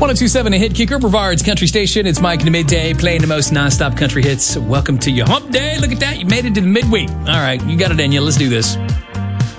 1027 A Hit Kicker, Brevard's country station. It's Mike in the midday, playing the most nonstop country hits. Welcome to your hump day. Look at that. You made it to the midweek. All right, you got it in you. Let's do this.